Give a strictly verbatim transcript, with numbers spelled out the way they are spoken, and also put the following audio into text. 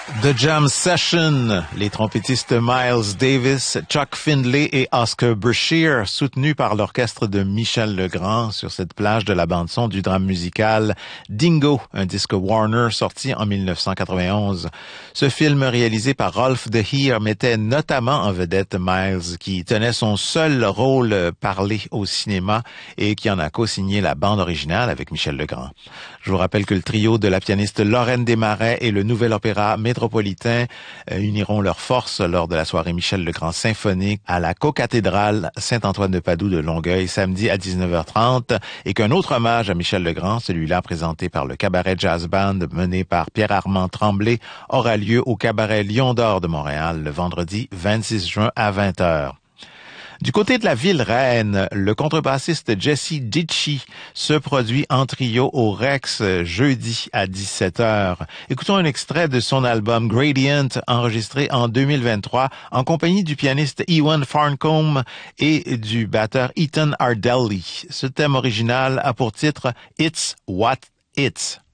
The Jam Session, les trompettistes Miles Davis, Chuck Findlay et Oscar Brashear, soutenus par l'orchestre de Michel Legrand sur cette plage de la bande-son du drame musical Dingo, un disque Warner sorti en mille neuf cent quatre-vingt-onze. Ce film réalisé par Rolf de Heer mettait notamment en vedette Miles, qui tenait son seul rôle parlé au cinéma et qui en a co-signé la bande originale avec Michel Legrand. Je vous rappelle que le trio de la pianiste Lorraine Desmarais et le Nouvel Opéra Métropolitain uniront leurs forces lors de la soirée Michel Legrand symphonique à la cocathédrale Saint-Antoine de Padoue de Longueuil samedi à dix-neuf heures trente et qu'un autre hommage à Michel Legrand, celui-là présenté par le Cabaret Jazz Band mené par Pierre-Armand Tremblay, aura lieu au Cabaret Lion d'Or de Montréal le vendredi vingt-six juin à vingt heures. Du côté de la ville reine, le contrebassiste Jesse Ditchy se produit en trio au Rex jeudi à dix-sept heures. Écoutons un extrait de son album Gradient, enregistré en deux mille vingt-trois en compagnie du pianiste Ewan Farncombe et du batteur Ethan Ardelli. Ce thème original a pour titre It's What It's.